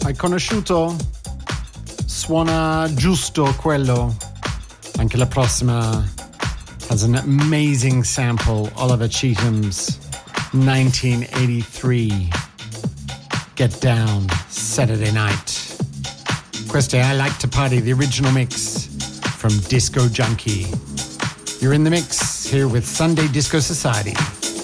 Hai conosciuto? Suona giusto quello. Anche la prossima has an amazing sample. Oliver Cheatham's 1983 Get Down, Saturday Night. Questo è I Like to Party, the original mix from Disco Junkie. You're in the mix here with Sunday Disco Society.